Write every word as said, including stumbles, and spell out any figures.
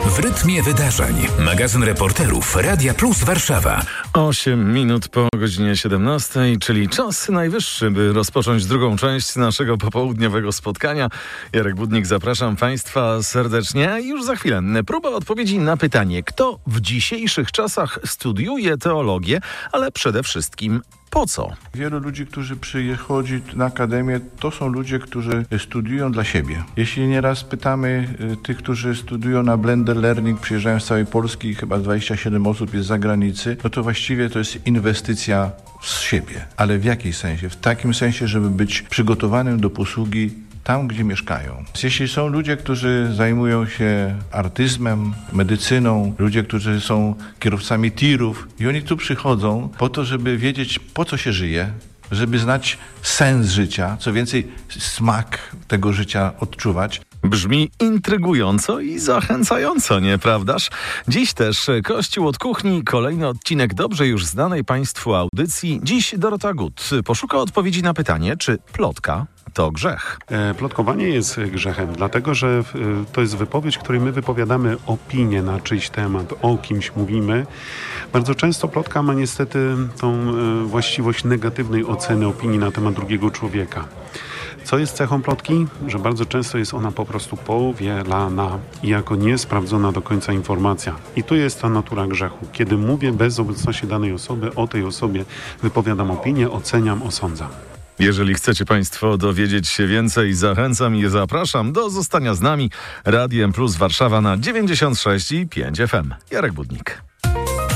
W rytmie wydarzeń. Magazyn reporterów Radia Plus Warszawa. osiem minut po godzinie siedemnastej, czyli czas najwyższy, by rozpocząć drugą część naszego popołudniowego spotkania. Jarek Budnik, zapraszam Państwa serdecznie. Już za chwilę próba odpowiedzi na pytanie, kto w dzisiejszych czasach studiuje teologię, ale przede wszystkim po co? Wielu ludzi, którzy przychodzi na akademię, to są ludzie, którzy studiują dla siebie. Jeśli nieraz pytamy y, tych, którzy studiują na Blended Learning, przyjeżdżają z całej Polski, chyba dwadzieścia siedem osób jest z zagranicy, no to właściwie to jest inwestycja z siebie. Ale w jakiej sensie? W takim sensie, żeby być przygotowanym do posługi tam, gdzie mieszkają. Jeśli są ludzie, którzy zajmują się artyzmem, medycyną, ludzie, którzy są kierowcami tirów i oni tu przychodzą po to, żeby wiedzieć, po co się żyje, żeby znać sens życia, co więcej, smak tego życia odczuwać. Brzmi intrygująco i zachęcająco, nieprawdaż? Dziś też Kościół od kuchni, kolejny odcinek dobrze już znanej Państwu audycji. Dziś Dorota Gut poszuka odpowiedzi na pytanie, czy plotka to grzech. E, plotkowanie jest grzechem, dlatego że e, to jest wypowiedź, w której my wypowiadamy opinię na czyjś temat, o kimś mówimy. Bardzo często plotka ma niestety tą e, właściwość negatywnej oceny opinii na temat drugiego człowieka. Co jest cechą plotki? Że bardzo często jest ona po prostu powielana i jako niesprawdzona do końca informacja. I tu jest ta natura grzechu. Kiedy mówię bez obecności danej osoby, o tej osobie wypowiadam opinię, oceniam, osądzam. Jeżeli chcecie Państwo dowiedzieć się więcej, zachęcam i zapraszam do zostania z nami. Radiem Plus Warszawa na dziewięćdziesiąt sześć i pięć F M. Jarek Budnik.